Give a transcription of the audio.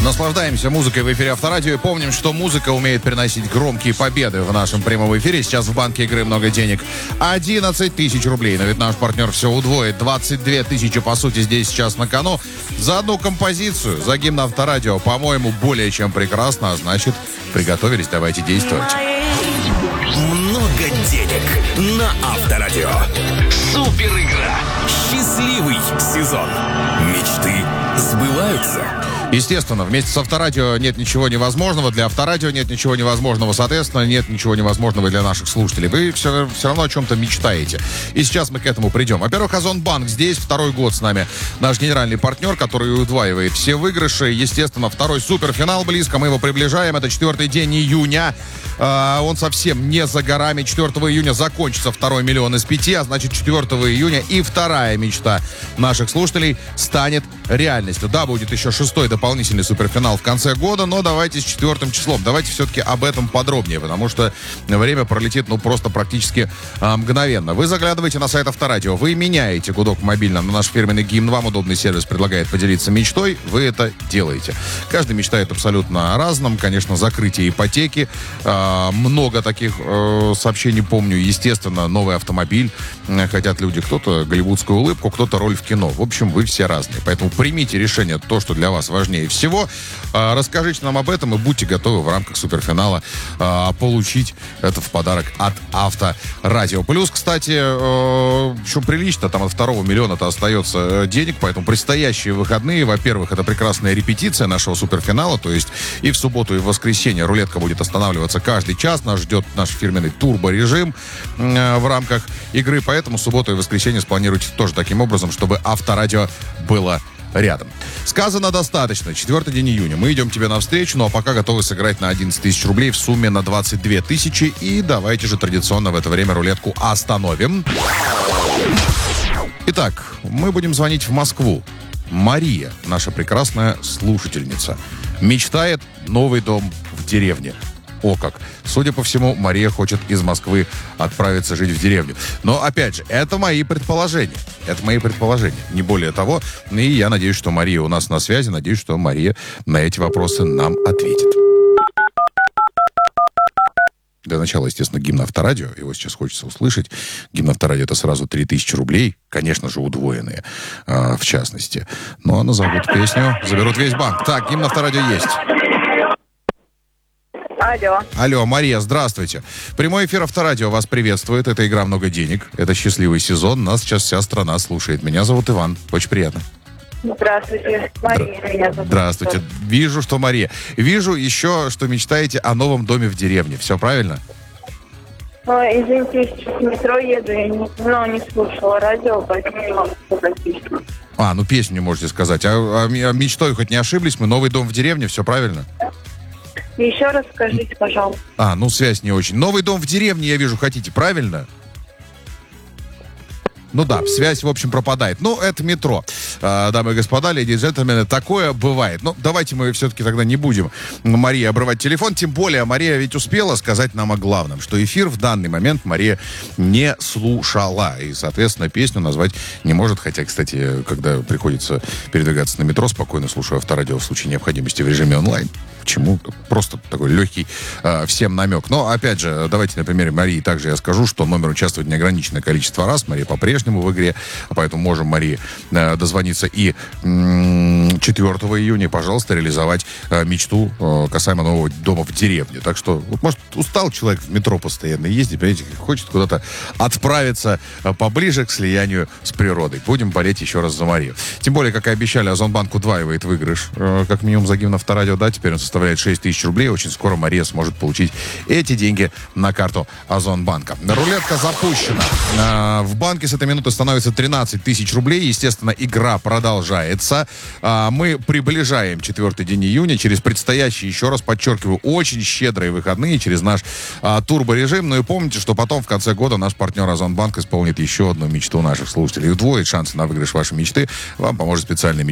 Наслаждаемся музыкой в эфире Авторадио и помним, что музыка умеет приносить громкие победы в нашем прямом эфире. Сейчас в банке игры много денег. 11 тысяч рублей. Но ведь наш партнер все удвоит. 22 тысячи, по сути, здесь сейчас на кону. За одну композицию, за гимн Авторадио, по-моему, более чем прекрасно. А значит, приготовились, давайте действовать. Много денег на Авторадио. Супер игра. Счастливый сезон. Мечты сбываются. Естественно, вместе с Авторадио нет ничего невозможного. Для Авторадио нет ничего невозможного. Соответственно, нет ничего невозможного для наших слушателей. Вы все равно о чем-то мечтаете. И сейчас мы к этому придем. Во-первых, Озонбанк здесь. Второй год с нами наш генеральный партнер, который удваивает все выигрыши. Естественно, второй суперфинал близко. Мы его приближаем. Это 4-й день июня. Он совсем не за горами. 4 июня закончится второй миллион из 5. А значит, 4 июня и вторая мечта наших слушателей станет реальностью. Да, будет еще 6-й дополнительный суперфинал в конце года, но давайте с 4 числом. Давайте все-таки об этом подробнее, потому что время пролетит, просто практически мгновенно. Вы заглядываете на сайт Авторадио, вы меняете гудок в мобильном на наш фирменный гимн, вам удобный сервис предлагает поделиться мечтой, вы это делаете. Каждый мечтает абсолютно о разном, конечно, закрытие ипотеки, много таких сообщений помню, естественно, новый автомобиль, хотят люди, кто-то голливудскую улыбку, кто-то роль в кино. В общем, вы все разные, поэтому примите решение, то, что для вас важнее всего. Расскажите нам об этом и будьте готовы в рамках суперфинала получить это в подарок от Авторадио. Плюс, кстати, еще прилично, там от 2 миллиона-то остается денег, поэтому предстоящие выходные, во-первых, это прекрасная репетиция нашего суперфинала, то есть и в субботу, и в воскресенье рулетка будет останавливаться каждый час, нас ждет наш фирменный турборежим в рамках игры, поэтому субботу и воскресенье спланируйте тоже таким образом, чтобы Авторадио было рядом. Сказано достаточно. 4 день июня. Мы идем тебе навстречу, ну а пока готовы сыграть на 11 тысяч рублей в сумме на 22 тысячи. И давайте же традиционно в это время рулетку остановим. Итак, мы будем звонить в Москву. Мария, наша прекрасная слушательница, мечтает новый дом в деревне. О как. Судя по всему, Мария хочет из Москвы отправиться жить в деревню. Но, опять же, это мои предположения. Это мои предположения. Не более того. И я надеюсь, что Мария у нас на связи. Надеюсь, что Мария на эти вопросы нам ответит. Для начала, естественно, гимн Авторадио. Его сейчас хочется услышать. Гимн Авторадио — это сразу 3000 рублей. Конечно же, удвоенные, в частности. Ну, а назовут песню, заберут весь банк. Так, гимн Авторадио есть. Алло. Алло, Мария, здравствуйте. Прямой эфир Авторадио вас приветствует. Это игра «Много денег». Это счастливый сезон. Нас сейчас вся страна слушает. Меня зовут Иван. Очень приятно. Здравствуйте. Мария меня зовут. Здравствуйте. Вижу, что Мария. Вижу еще, что мечтаете о новом доме в деревне. Все правильно? Извините, я сейчас в метро еду, я не слушала радио, поэтому не могу сказать песню. Песню не можете сказать. А мечтой хоть не ошиблись? Мы новый дом в деревне, все правильно? Еще раз скажите, пожалуйста. Связь не очень. Новый дом в деревне, я вижу, хотите, правильно? Ну да, связь, в общем, пропадает. Это метро. Дамы и господа, леди и джентльмены, такое бывает. Давайте мы все-таки тогда не будем Марии обрывать телефон. Тем более, Мария ведь успела сказать нам о главном, что эфир в данный момент Мария не слушала. И, соответственно, песню назвать не может. Хотя, кстати, когда приходится передвигаться на метро, спокойно слушаю Авторадио в случае необходимости в режиме онлайн. Почему? Просто такой легкий всем намек. Но, опять же, давайте на примере Марии также я скажу, что номер участвует неограниченное количество раз. Мария по-прежнему в игре, поэтому можем Марии дозвониться и 4 июня, пожалуйста, реализовать мечту касаемо нового дома в деревне. Так что, может, устал человек в метро постоянно ездить, понимаете, хочет куда-то отправиться поближе к слиянию с природой. Будем болеть еще раз за Марию. Тем более, как и обещали, Озонбанк удваивает выигрыш, как минимум за гимн Авторадио, да, теперь он составляет 6 тысяч рублей. Очень скоро Мария сможет получить эти деньги на карту Озонбанка. Рулетка запущена. В банке с этой минуты становится 13 тысяч рублей. Естественно, игра продолжается. Мы приближаем 4 день июня через предстоящие, еще раз подчеркиваю, очень щедрые выходные через наш турборежим. Ну и помните, что потом в конце года наш партнер Озонбанк исполнит еще одну мечту наших слушателей. Удвоит шансы на выигрыш вашей мечты. Вам поможет специальный